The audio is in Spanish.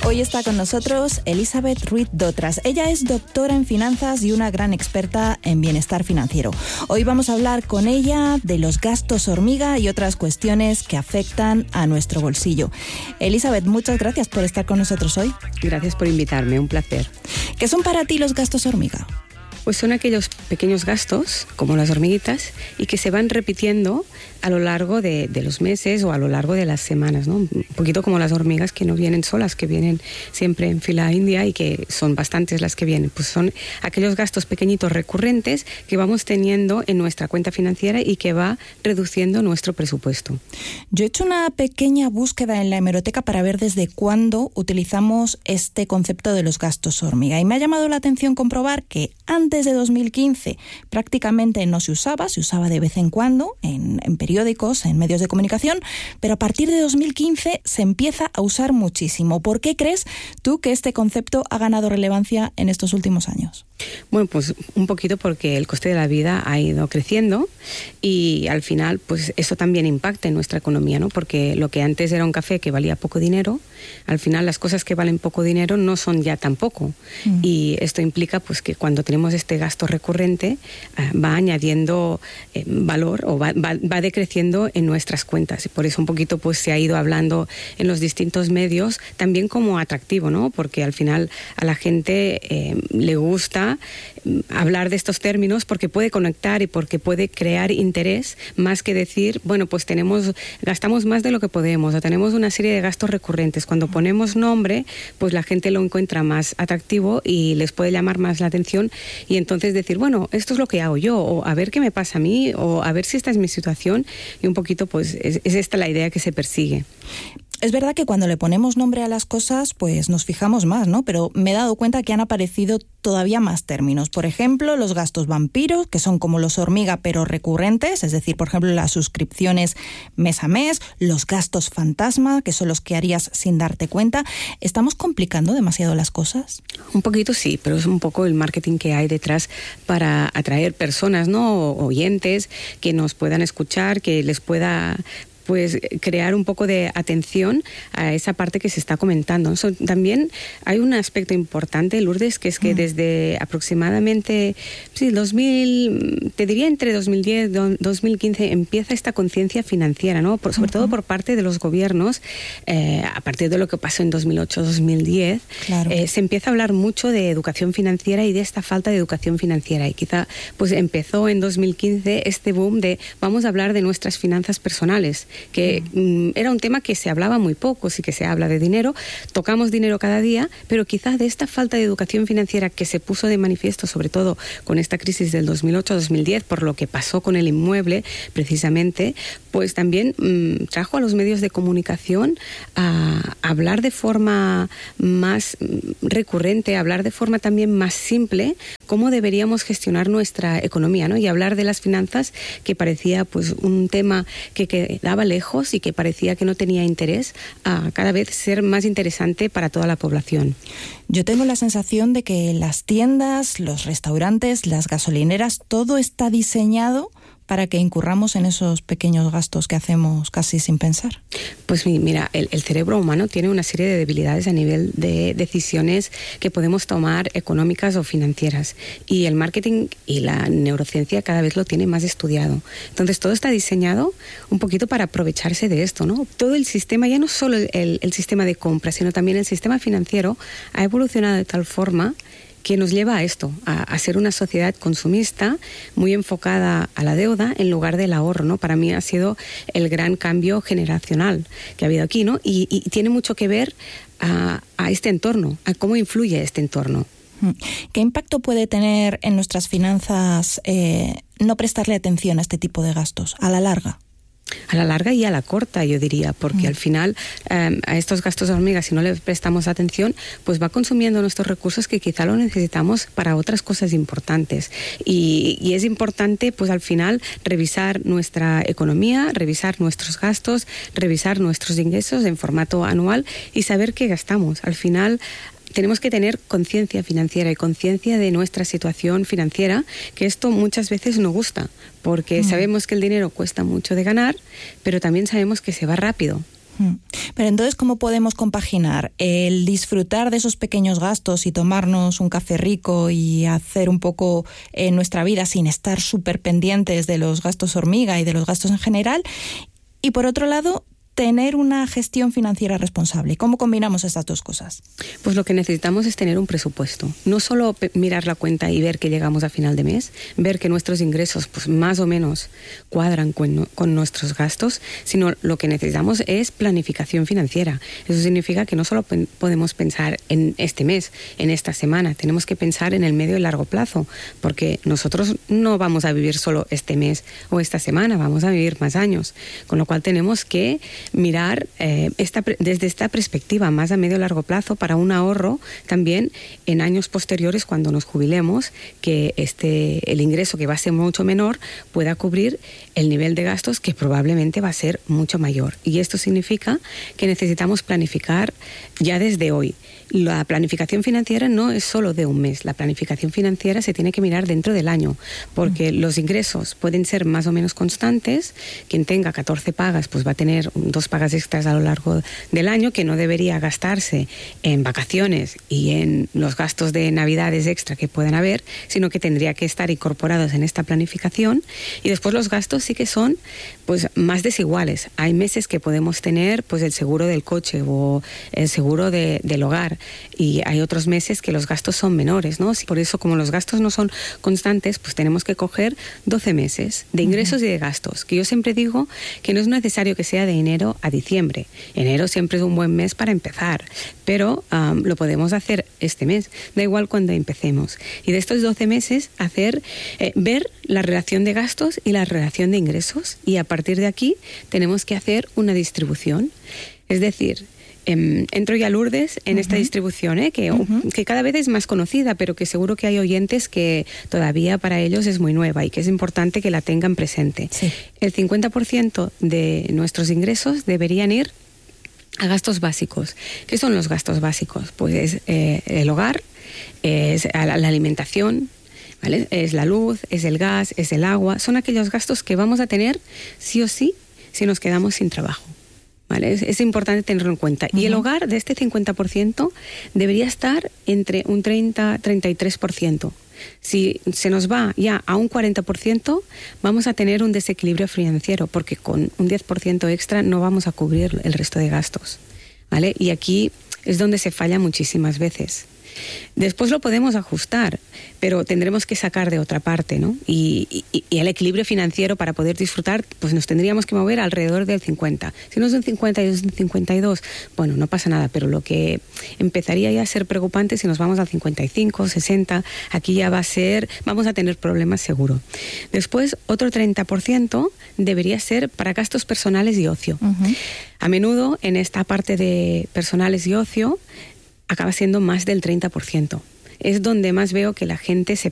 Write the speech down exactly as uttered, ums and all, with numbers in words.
Hoy está con nosotros Elizabeth Ruiz Dotras. Ella es doctora en finanzas y una gran experta en bienestar financiero. Hoy vamos a hablar con ella de los gastos hormiga y otras cuestiones que afectan a nuestro bolsillo. Elizabeth, muchas gracias por estar con nosotros hoy. Gracias por invitarme, un placer. ¿Qué son para ti los gastos hormiga? Pues son aquellos pequeños gastos, como las hormiguitas, y que se van repitiendo a lo largo de, de los meses o a lo largo de las semanas, ¿no? Un poquito como las hormigas que no vienen solas, que vienen siempre en fila india y que son bastantes las que vienen. Pues son aquellos gastos pequeñitos recurrentes que vamos teniendo en nuestra cuenta financiera y que va reduciendo nuestro presupuesto. Yo he hecho una pequeña búsqueda en la hemeroteca para ver desde cuándo utilizamos este concepto de los gastos hormiga y me ha llamado la atención comprobar que antes Antes de dos mil quince prácticamente no se usaba, se usaba de vez en cuando en, en periódicos, en medios de comunicación, pero a partir de dos mil quince se empieza a usar muchísimo. ¿Por qué crees tú que este concepto ha ganado relevancia en estos últimos años? Bueno, pues un poquito porque el coste de la vida ha ido creciendo y al final pues eso también impacta en nuestra economía, ¿no? Porque lo que antes era un café que valía poco dinero, al final las cosas que valen poco dinero no son ya tan poco. Mm. Y esto implica pues que cuando tenemos este gasto recurrente eh, va añadiendo eh, valor o va, va, va decreciendo en nuestras cuentas. Y por eso un poquito pues se ha ido hablando en los distintos medios también como atractivo, ¿no? Porque al final a la gente eh, le gusta hablar de estos términos porque puede conectar y porque puede crear interés más que decir, bueno, pues tenemos, gastamos más de lo que podemos o tenemos una serie de gastos recurrentes. Cuando ponemos nombre, pues la gente lo encuentra más atractivo y les puede llamar más la atención y entonces decir, bueno, esto es lo que hago yo o a ver qué me pasa a mí o a ver si esta es mi situación y un poquito pues es, es esta la idea que se persigue. Es verdad que cuando le ponemos nombre a las cosas, pues nos fijamos más, ¿no? Pero me he dado cuenta que han aparecido todavía más términos. Por ejemplo, los gastos vampiros, que son como los hormiga pero recurrentes, es decir, por ejemplo, las suscripciones mes a mes, los gastos fantasma, que son los que harías sin darte cuenta. ¿Estamos complicando demasiado las cosas? Un poquito sí, pero es un poco el marketing que hay detrás para atraer personas, ¿no? O oyentes que nos puedan escuchar, que les pueda pues crear un poco de atención a esa parte que se está comentando. So, también hay un aspecto importante, Lourdes, que es que mm. desde aproximadamente sí, dos mil, te diría entre dos mil diez y dos mil quince empieza esta conciencia financiera, ¿no? Por, sobre uh-huh. todo por parte de los gobiernos, eh, a partir de lo que pasó en dos mil ocho dos mil diez, claro. eh, se empieza a hablar mucho de educación financiera y de esta falta de educación financiera. Y quizá pues empezó en dos mil quince este boom de vamos a hablar de nuestras finanzas personales, que mm, era un tema que se hablaba muy poco, sí que se habla de dinero, tocamos dinero cada día, pero quizás de esta falta de educación financiera que se puso de manifiesto, sobre todo con esta crisis del dos mil ocho dos mil diez, por lo que pasó con el inmueble, precisamente, pues también mmm, trajo a los medios de comunicación a, a hablar de forma más recurrente, a hablar de forma también más simple, cómo deberíamos gestionar nuestra economía, ¿no? Y hablar de las finanzas, que parecía pues un tema que quedaba lejos y que parecía que no tenía interés, a cada vez ser más interesante para toda la población. Yo tengo la sensación de que las tiendas, los restaurantes, las gasolineras, todo está diseñado para que incurramos en esos pequeños gastos que hacemos casi sin pensar. Pues mira, el, el cerebro humano tiene una serie de debilidades a nivel de decisiones que podemos tomar económicas o financieras, y el marketing y la neurociencia cada vez lo tiene más estudiado. Entonces todo está diseñado un poquito para aprovecharse de esto, ¿no? Todo el sistema, ya no solo el, el sistema de compra, sino también el sistema financiero ha evolucionado de tal forma que nos lleva a esto, a, a ser una sociedad consumista muy enfocada a la deuda en lugar del ahorro, ¿no? Para mí ha sido el gran cambio generacional que ha habido aquí, ¿no? Y, y tiene mucho que ver a, a este entorno, a cómo influye este entorno. ¿Qué impacto puede tener en nuestras finanzas eh, no prestarle atención a este tipo de gastos a la larga? A la larga y a la corta, yo diría, porque mm. al final eh, a estos gastos de hormiga, si no le prestamos atención, pues va consumiendo nuestros recursos que quizá lo necesitamos para otras cosas importantes. Y, y es importante, pues al final, revisar nuestra economía, revisar nuestros gastos, revisar nuestros ingresos en formato anual y saber qué gastamos. Al final, tenemos que tener conciencia financiera y conciencia de nuestra situación financiera, que esto muchas veces no gusta, porque mm. sabemos que el dinero cuesta mucho de ganar, pero también sabemos que se va rápido. Pero entonces, ¿cómo podemos compaginar el disfrutar de esos pequeños gastos y tomarnos un café rico y hacer un poco eh, nuestra vida sin estar súper pendientes de los gastos hormiga y de los gastos en general? Y por otro lado, tener una gestión financiera responsable. ¿Cómo combinamos estas dos cosas? Pues lo que necesitamos es tener un presupuesto. No solo mirar la cuenta y ver que llegamos a final de mes, ver que nuestros ingresos pues más o menos cuadran con, con nuestros gastos, sino lo que necesitamos es planificación financiera. Eso significa que no solo pen- podemos pensar en este mes, en esta semana, tenemos que pensar en el medio y largo plazo, porque nosotros no vamos a vivir solo este mes o esta semana, vamos a vivir más años, con lo cual tenemos que mirar eh, esta, desde esta perspectiva más a medio y largo plazo para un ahorro también en años posteriores cuando nos jubilemos, que este, el ingreso, que va a ser mucho menor, pueda cubrir el nivel de gastos que probablemente va a ser mucho mayor. Y esto significa que necesitamos planificar ya desde hoy. La planificación financiera no es solo de un mes, la planificación financiera se tiene que mirar dentro del año, porque mm. los ingresos pueden ser más o menos constantes. Quien tenga catorce pagas pues va a tener dos pagas extras a lo largo del año que no debería gastarse en vacaciones y en los gastos de navidades extra que puedan haber, sino que tendría que estar incorporados en esta planificación. Y después los gastos sí que son pues más desiguales. Hay meses que podemos tener pues el seguro del coche o el seguro de, del hogar, y hay otros meses que los gastos son menores, ¿no? Por eso, como los gastos no son constantes, pues tenemos que coger doce meses de ingresos uh-huh. y de gastos, que yo siempre digo que no es necesario que sea de enero a diciembre. Enero siempre es un buen mes para empezar, pero um, lo podemos hacer este mes, da igual cuando empecemos. Y de estos doce meses, hacer, eh, ver la relación de gastos y la relación de ingresos, y a partir de aquí tenemos que hacer una distribución. Es decir, Eh, entro ya, Lourdes, en uh-huh. esta distribución, ¿eh? que, uh-huh. que cada vez es más conocida, pero que seguro que hay oyentes que todavía para ellos es muy nueva y que es importante que la tengan presente. Sí. El cincuenta por ciento de nuestros ingresos deberían ir a gastos básicos. ¿Qué son los gastos básicos? Pues eh, el hogar, es la, la alimentación, ¿vale? Es la luz, es el gas, es el agua. Son aquellos gastos que vamos a tener sí o sí si nos quedamos sin trabajo. ¿Vale? Es, es importante tenerlo en cuenta. Uh-huh. Y el hogar, de este cincuenta por ciento, debería estar entre un treinta a treinta y tres por ciento. Si se nos va ya a un cuarenta por ciento, vamos a tener un desequilibrio financiero, porque con un diez por ciento extra no vamos a cubrir el resto de gastos, ¿vale? Y aquí es donde se falla muchísimas veces. Después lo podemos ajustar, pero tendremos que sacar de otra parte, ¿no? Y, y, y el equilibrio financiero para poder disfrutar, pues nos tendríamos que mover alrededor del cincuenta. Si no es un cincuenta y es un cincuenta y dos, bueno, no pasa nada, pero lo que empezaría ya a ser preocupante si nos vamos al cincuenta y cinco, sesenta, aquí ya va a ser, vamos a tener problemas seguro. Después, otro treinta por ciento debería ser para gastos personales y ocio. Uh-huh. A menudo, en esta parte de personales y ocio, acaba siendo más del treinta por ciento. Es donde más veo que la gente se